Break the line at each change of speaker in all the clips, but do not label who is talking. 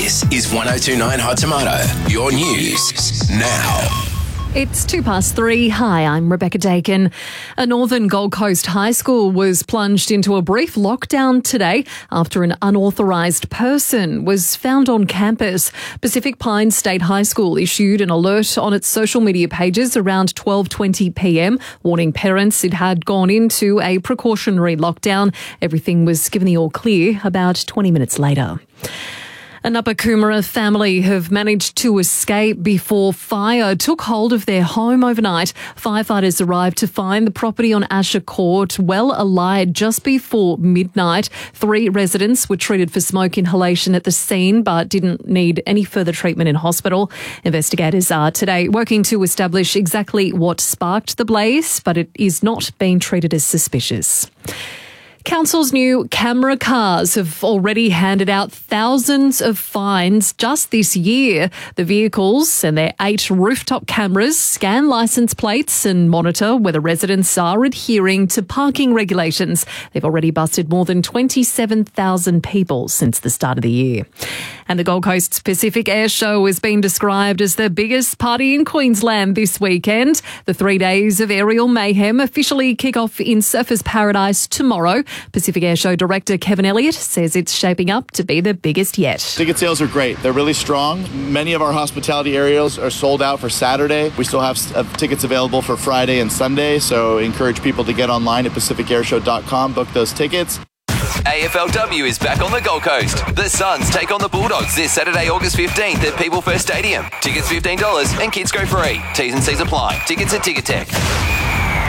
This is 1029 Hot Tomato, your news now.
It's 3:02. Hi, I'm Rebecca Dakin. A northern Gold Coast high school was plunged into a brief lockdown today after an unauthorised person was found on campus. Pacific Pines State High School issued an alert on its social media pages around 12:20 p.m, warning parents it had gone into a precautionary lockdown. Everything was given the all clear about 20 minutes later. An Upper Coomera family have managed to escape before fire took hold of their home overnight. Firefighters arrived to find the property on Asher Court well alight just before midnight. 3 residents were treated for smoke inhalation at the scene but didn't need any further treatment in hospital. Investigators are today working to establish exactly what sparked the blaze, but it is not being treated as suspicious. Council's new camera cars have already handed out thousands of fines just this year. The vehicles and their 8 rooftop cameras scan licence plates and monitor whether residents are adhering to parking regulations. They've already busted more than 27,000 people since the start of the year. And the Gold Coast's Pacific Air Show has been described as the biggest party in Queensland this weekend. The 3 days of aerial mayhem officially kick off in Surfers Paradise tomorrow. Pacific Air Show director Kevin Elliott says it's shaping up to be the biggest yet.
Ticket sales are great. They're really strong. Many of our hospitality areas are sold out for Saturday. We still have tickets available for Friday and Sunday, so encourage people to get online at pacificairshow.com, book those tickets.
AFLW is back on the Gold Coast. The Suns take on the Bulldogs this Saturday, August 15th at People First Stadium. Tickets $15 and kids go free. T's and C's apply. Tickets at Ticketek.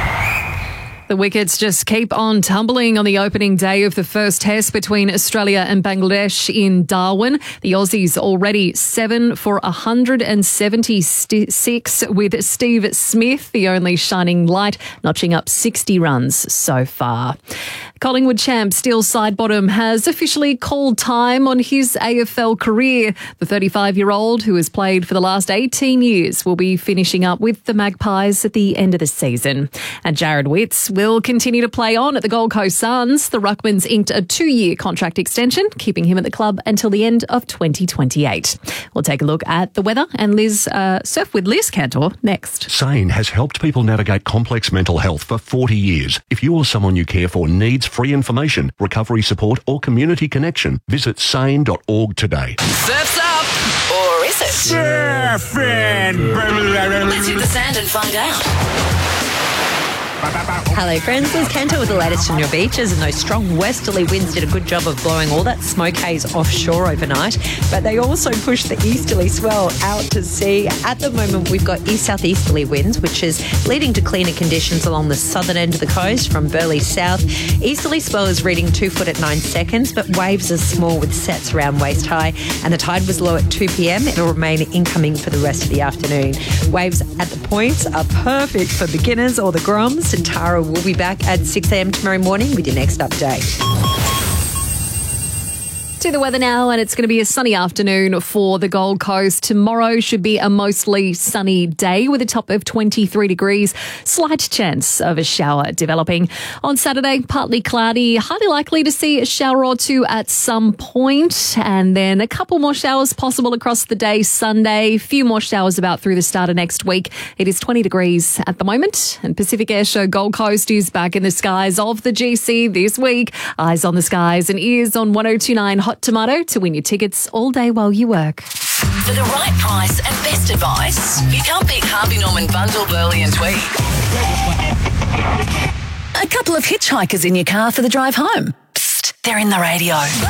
The wickets just keep on tumbling on the opening day of the first test between Australia and Bangladesh in Darwin. The Aussies already 7 for 176 with Steve Smith, the only shining light, notching up 60 runs so far. Collingwood champ Steele Sidebottom has officially called time on his AFL career. The 35-year-old, who has played for the last 18 years, will be finishing up with the Magpies at the end of the season. And Jared Witts will continue to play on at the Gold Coast Suns. The Ruckmans inked a 2-year contract extension, keeping him at the club until the end of 2028. We'll take a look at the weather and surf with Liz Cantor next.
SANE has helped people navigate complex mental health for 40 years. If you or someone you care for needs free information, recovery support or community connection, visit sane.org today.
Surf's up! Or is it?
Surfing! Let's hit the sand and find out.
Hello friends, Liz Cantor with the latest on your beaches, and those strong westerly winds did a good job of blowing all that smoke haze offshore overnight, but they also pushed the easterly swell out to sea. At the moment we've got east-southeasterly winds, which is leading to cleaner conditions along the southern end of the coast from Burleigh south. Easterly swell is reading 2 foot at 9 seconds, but waves are small with sets around waist high, and the tide was low at 2 p.m. It'll remain incoming for the rest of the afternoon. Waves at the points are perfect for beginners or the groms. And Tara will be back at 6 a.m. tomorrow morning with your next update.
To the weather now, and it's going to be a sunny afternoon for the Gold Coast. Tomorrow should be a mostly sunny day with a top of 23 degrees. Slight chance of a shower developing. On Saturday, partly cloudy, highly likely to see a shower or two at some point, and then a couple more showers possible across the day Sunday. A few more showers about through the start of next week. It is 20 degrees at the moment, and Pacific Air Show Gold Coast is back in the skies of the GC this week. Eyes on the skies and ears on 1029 Hot Tomato to win your tickets all day while you work.
For the right price and best advice, you can't beat Harvey Norman Bundle, Burleigh and Tweed. A couple of hitchhikers in your car for the drive home. Psst, they're in the radio.